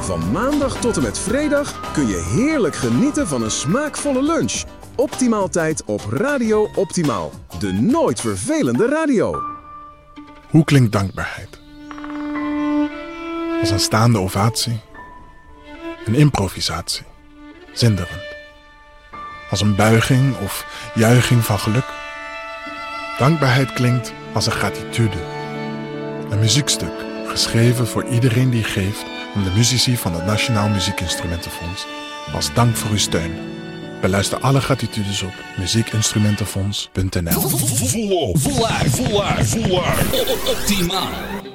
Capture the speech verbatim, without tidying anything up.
Van maandag tot en met vrijdag kun je heerlijk genieten van een smaakvolle lunch. Optimaaltijd op Radio Optimaal. De nooit vervelende radio. Hoe klinkt dankbaarheid? Als een staande ovatie? Een improvisatie? Zinderend? Als een buiging of juiching van geluk? Dankbaarheid klinkt als een gratitude. Een muziekstuk, geschreven voor iedereen die geeft aan de muzici van het Nationaal Muziekinstrumentenfonds. Als dank voor uw steun. Beluister alle gratitudes op muziekinstrumentenfonds punt n l. Vollaar, vollaar, vollaar. Optimaal.